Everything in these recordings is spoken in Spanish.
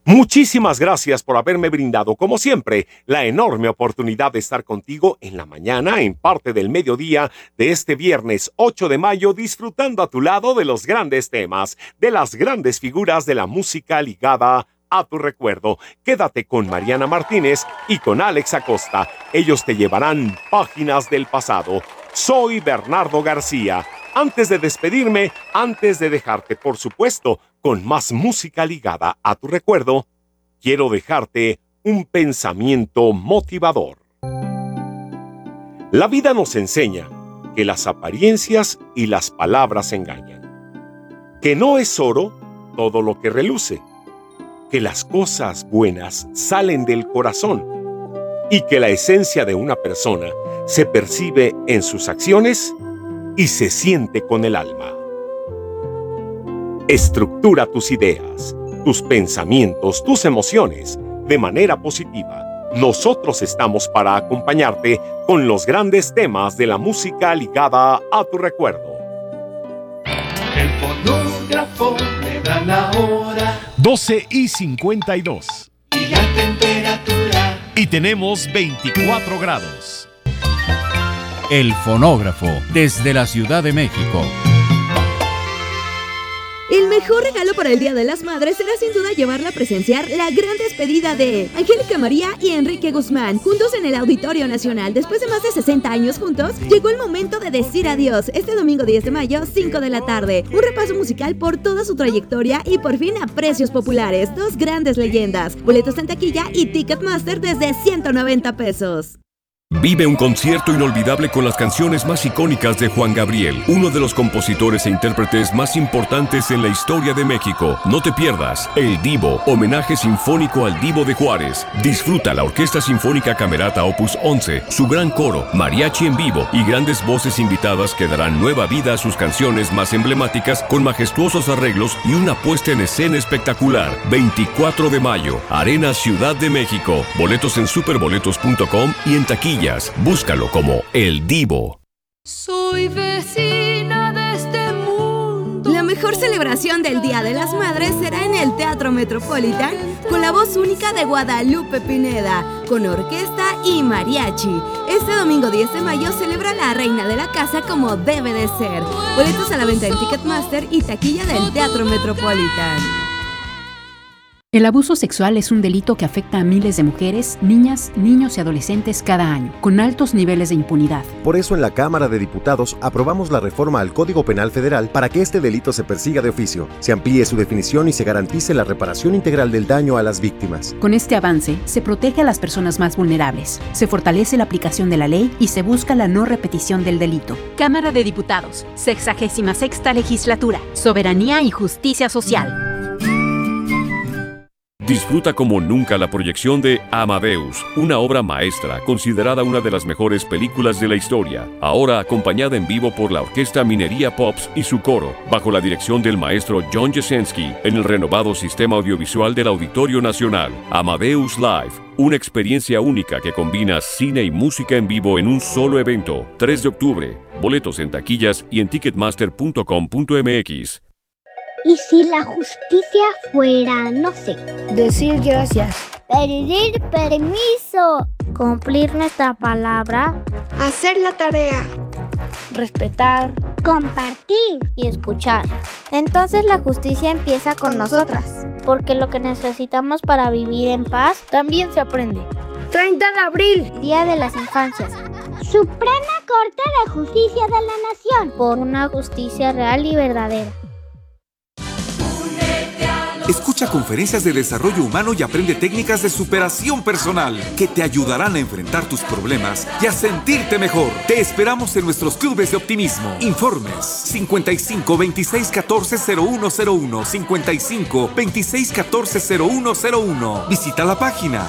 Muchísimas gracias por haberme brindado, como siempre, la enorme oportunidad de estar contigo en la mañana, en parte del mediodía de este viernes 8 de mayo, disfrutando a tu lado de los grandes temas, de las grandes figuras de la música ligada a tu recuerdo. Quédate con Mariana Martínez y con Alex Acosta. Ellos te llevarán páginas del pasado. Soy Bernardo García. Antes de despedirme, antes de dejarte, por supuesto, con más música ligada a tu recuerdo, quiero dejarte un pensamiento motivador. La vida nos enseña que las apariencias y las palabras engañan, que no es oro todo lo que reluce, que las cosas buenas salen del corazón y que la esencia de una persona se percibe en sus acciones y se siente con el alma. Estructura tus ideas, tus pensamientos, tus emociones de manera positiva. Nosotros estamos para acompañarte con los grandes temas de la música ligada a tu recuerdo. El fonógrafo me da la hora. 12:52. Y la temperatura. Y tenemos 24 grados. El fonógrafo, desde la Ciudad de México. El mejor regalo para el Día de las Madres será sin duda llevarla a presenciar la gran despedida de Angélica María y Enrique Guzmán, juntos en el Auditorio Nacional. Después de más de 60 años juntos, llegó el momento de decir adiós. Este domingo 10 de mayo, 5 de la tarde. Un repaso musical por toda su trayectoria y por fin a precios populares. Dos grandes leyendas. Boletos en taquilla y Ticketmaster desde 190 pesos. Vive un concierto inolvidable con las canciones más icónicas de Juan Gabriel, uno de los compositores e intérpretes más importantes en la historia de México. No te pierdas El Divo, homenaje sinfónico al Divo de Juárez. Disfruta la Orquesta Sinfónica Camerata Opus 11, su gran coro, mariachi en vivo y grandes voces invitadas que darán nueva vida a sus canciones más emblemáticas con majestuosos arreglos y una puesta en escena espectacular. 24 de mayo, Arena Ciudad de México. Boletos en superboletos.com y en taquilla. Búscalo como El Divo. Soy vecina de este mundo. La mejor celebración del Día de las Madres será en el Teatro Metropolitan con la voz única de Guadalupe Pineda, con orquesta y mariachi. Este domingo 10 de mayo celebra la reina de la casa como debe de ser. Boletos a la venta en Ticketmaster y taquilla del Teatro Metropolitan. El abuso sexual es un delito que afecta a miles de mujeres, niñas, niños y adolescentes cada año, con altos niveles de impunidad. Por eso en la Cámara de Diputados aprobamos la reforma al Código Penal Federal para que este delito se persiga de oficio, se amplíe su definición y se garantice la reparación integral del daño a las víctimas. Con este avance, se protege a las personas más vulnerables, se fortalece la aplicación de la ley y se busca la no repetición del delito. Cámara de Diputados, 66ª Legislatura, Soberanía y Justicia Social. Disfruta como nunca la proyección de Amadeus, una obra maestra considerada una de las mejores películas de la historia, ahora acompañada en vivo por la Orquesta Minería Pops y su coro, bajo la dirección del maestro John Jasenski, en el renovado sistema audiovisual del Auditorio Nacional. Amadeus Live, una experiencia única que combina cine y música en vivo en un solo evento. 3 de octubre, boletos en taquillas y en ticketmaster.com.mx. ¿Y si la justicia fuera, no sé, decir gracias, pedir permiso, cumplir nuestra palabra, hacer la tarea, respetar, compartir y escuchar? Entonces la justicia empieza con nosotras, porque lo que necesitamos para vivir en paz también se aprende. 30 de abril, Día de las Infancias. Suprema Corte de Justicia de la Nación, por una justicia real y verdadera. Escucha conferencias de desarrollo humano y aprende técnicas de superación personal que te ayudarán a enfrentar tus problemas y a sentirte mejor. Te esperamos en nuestros clubes de optimismo. Informes 55 26 14 0101, 55 26 14 0101. Visita la página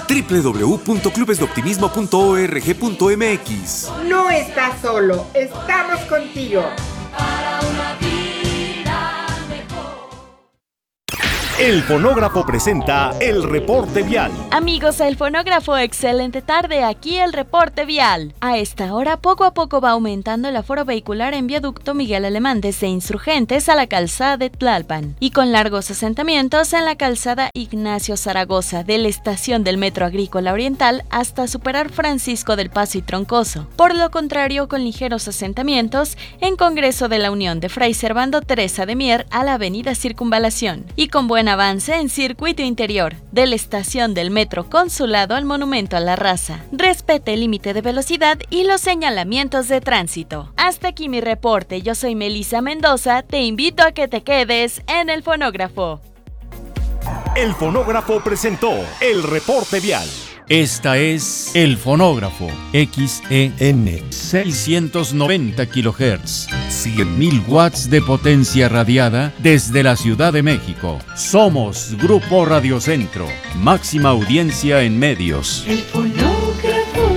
www.clubesdeoptimismo.org.mx. No estás solo, estamos contigo. Para una vida mejor. El Fonógrafo presenta el reporte vial. Amigos del Fonógrafo, excelente tarde, aquí el reporte vial. A esta hora, poco a poco va aumentando el aforo vehicular en viaducto Miguel Alemán desde Insurgentes a la calzada de Tlalpan y con largos asentamientos en la calzada Ignacio Zaragoza, de la estación del Metro Agrícola Oriental hasta superar Francisco del Paso y Troncoso. Por lo contrario, con ligeros asentamientos en Congreso de la Unión de Fray Servando Teresa de Mier a la avenida Circunvalación y con buen avance en circuito interior, de la estación del Metro Consulado al Monumento a la Raza. Respete el límite de velocidad y los señalamientos de tránsito. Hasta aquí mi reporte, yo soy Melissa Mendoza, te invito a que te quedes en el Fonógrafo. El Fonógrafo presentó el reporte vial. Esta es El Fonógrafo, XEN 690 kHz, 100.000 watts de potencia radiada desde la Ciudad de México. Somos Grupo Radio Centro, máxima audiencia en medios. El Fonógrafo.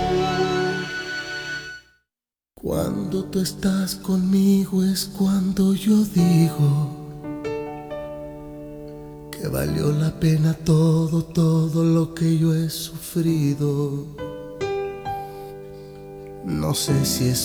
Cuando tú estás conmigo es cuando yo digo que valió la pena todo lo que yo he sufrido. No sé si es